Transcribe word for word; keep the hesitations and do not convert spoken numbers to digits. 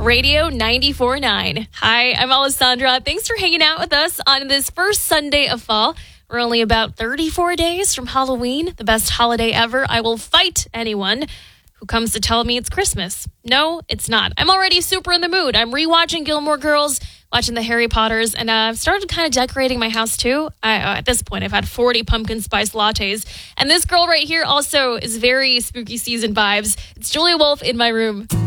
Radio ninety-four point nine. Hi, I'm Alessandra. Thanks for hanging out with us on this first Sunday of fall. We're only about thirty-four days from Halloween, the best holiday ever. I will fight anyone who comes to tell me it's Christmas. No, it's not. I'm already super in the mood. I'm rewatching Gilmore Girls, watching the Harry Potters, and uh, I've started kind of decorating my house too. I, uh, at this point, I've had forty pumpkin spice lattes. And this girl right here also is very spooky season vibes. It's Julia Wolf in my room.